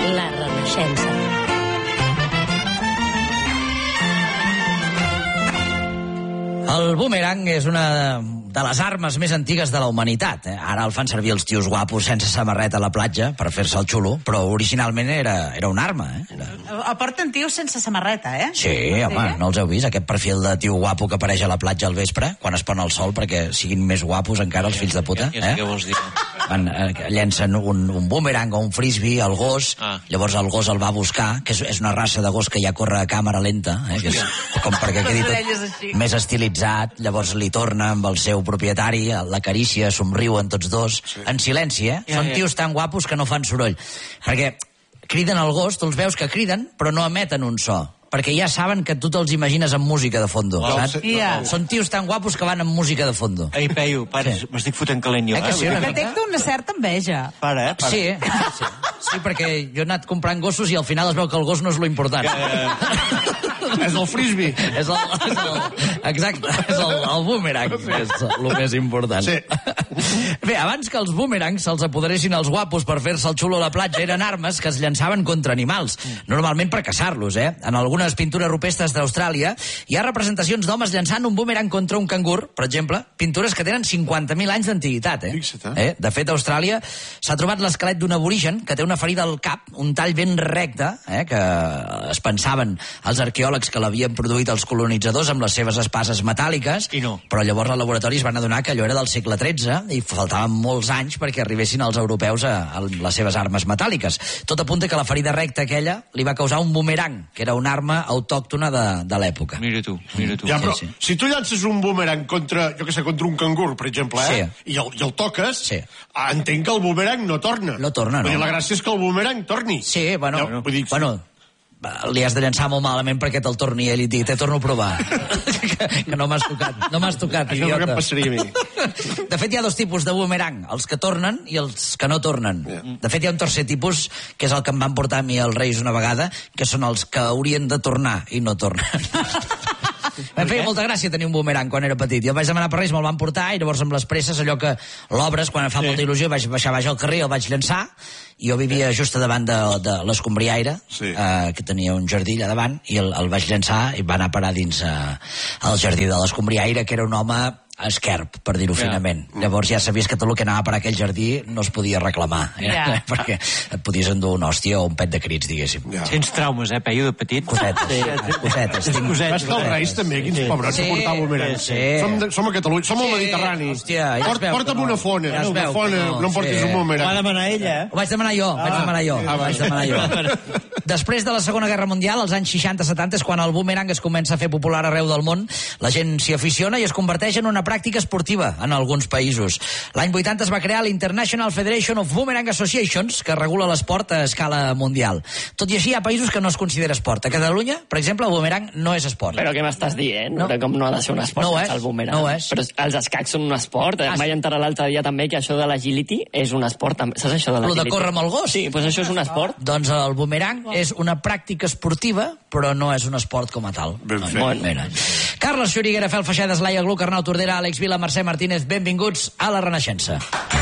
La Renaixença. El boomerang és una de les armes més antigues de la humanitat. Ara el fan servir els tios guapos sense samarreta a la platja per fer-se el xulo, però originalment era una arma. El porten tios sense samarreta, Sí, home, no els heu vist? Aquest perfil de tio guapo que apareix a la platja al vespre, quan es pon el sol perquè siguin més guapos encara els fills de puta. Ja sé què vols dir. Llencen un boomerang o un frisbee al gos, llavors el gos el va buscar, que és una raça de gos que ja corre a càmera lenta, que és com perquè quedi tot més estilitzat, llavors li torna amb el seu propietari, l'acaricia, somriuen tots dos, en silenci, Són tios tan guapos que no fan soroll. Perquè criden al gos, tu els veus que criden, però no emeten un so. Perquè ja saben que tu te'ls imagines amb música de fondo, saps? Són tios tan guapos que van amb música de fondo. Ei, Peyu, para, m'estic fotent calent jo. Que té una certa enveja. Para. Sí, perquè jo he anat comprant gossos i al final es veu que el gos no és lo important. És el frisbee. Exacte, és el boomerang, és el més important. Sí. Bé, abans que els boomerangs se'ls apoderessin els guapos per fer-se el xulo a la platja, eren armes que es llançaven contra animals, normalment per caçar-los, En algunes pintures rupestres d'Austràlia hi ha representacions d'homes llançant un boomerang contra un cangur, per exemple, pintures que tenen 50.000 anys d'antiguitat, De fet, a Austràlia s'ha trobat l'esquelet d'un aborigen que té una ferida al cap, un tall ben recte, que es pensaven els arqueòlegs que l'havien produït els colonitzadors amb les seves espases metàl·liques, però llavors al laboratori es van adonar que allò era del segle XIII i faltaven molts anys perquè arribessin els europeus a les seves armes metàl·liques. Tot apunta que la ferida recta aquella li va causar un boomerang, que era una arma autòctona de l'època. Mira tu. Ja, però si tu llances un boomerang contra, contra un cangur, per exemple, i el toques, entenc que el boomerang no torna. No torna, no. La gràcia és que el boomerang torni. Sí, bueno, li has de llançar molt malament perquè te'l torni ell i et digui, te torno a provar. que no m'has tocat, idiota. Això no em passaria a mi. De fet, hi ha dos tipus de boomerang, els que tornen i els que no tornen. De fet, hi ha un tercer tipus, que és el que em van portar a mi els Reis una vegada, que són els que haurien de tornar i no tornen. Em feia molta gràcia tenir un boomerang quan era petit. Jo el vaig demanar per Reis, me'l van portar, i llavors amb les presses, allò que l'obres, quan em fa molta il·lusió, vaig baixar baix al carrer, el vaig llançar, i jo vivia just a davant de l'Escombriaire, que tenia un jardí allà davant, i el vaig llançar i va anar a parar dins el jardí de l'Escombriaire, que era un home esquerp, per dir-ho finament. Llavors ja sabies que tot el que anava per aquell jardí no es podia reclamar, perquè et podies endur una hòstia o un pet de crits, diguéssim. Tens traumes, Peyu, de petit? Cosetes. Vas que els Reis també, quins pobres, que portava boomerangs. Som a Catalunya, som al Mediterrani. Porta'm una fona, no em portis un boomerang. Ho va demanar ella, Ho vaig demanar jo. Després de la Segona Guerra Mundial, als anys 60-70, és quan el boomerang es comença a fer popular arreu del món, la gent s'hi aficiona i es converteix en una pràctica esportiva en alguns països. L'any 80 es va crear l'International Federation of Boomerang Associations, que regula l'esport a escala mundial. Tot i així, hi ha països que no es considera esport. A Catalunya, per exemple, el boomerang no és esport. Però què m'estàs dient? No. Com no ha de ser un esport, no el boomerang? No és. Però els escacs són un esport. Em vaig enterar l'altre dia també que això de l'agility és un esport. Saps això de l'agility? Lo de córrer amb el gos? Sí, doncs això és un esport. Doncs el boomerang és una pràctica esportiva, però no és un esport com a tal. Ben fet. Carles Xuriguera, Fel Feixedes, Laia Gluck, Arnau Tordera, Àlex Vila, Mercè Martínez, benvinguts a La Renaixença.